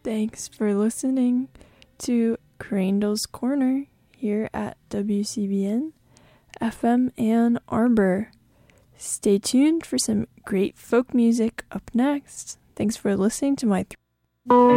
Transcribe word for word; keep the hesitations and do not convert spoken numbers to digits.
Thanks for listening to Crandall's Corner here at W C B N F M Ann Arbor. Stay tuned for some great folk music up next. Thanks for listening to my th-